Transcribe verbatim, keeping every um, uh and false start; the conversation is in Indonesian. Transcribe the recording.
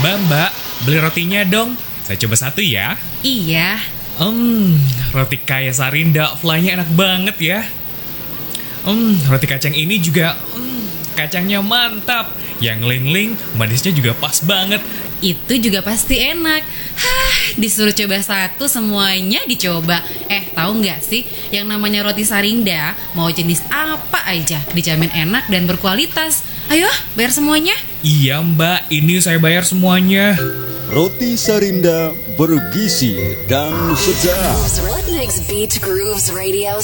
Mbak, mbak, beli rotinya dong. Saya coba satu ya. Iya. Hmm, roti kaya Sarinda, fly-nya enak banget ya. Hmm, roti kacang ini juga, hmm, kacangnya mantap. Yang ling-ling, manisnya juga pas banget. Itu juga pasti enak. Hah, disuruh coba satu semuanya dicoba. Eh, tahu nggak sih, yang namanya roti Sarinda, mau jenis apa aja dijamin enak dan berkualitas. Ayo, bayar semuanya. Iya mbak, ini saya bayar semuanya. Roti Sarinda bergizi dan sedap. What makes Beach Grooves Radio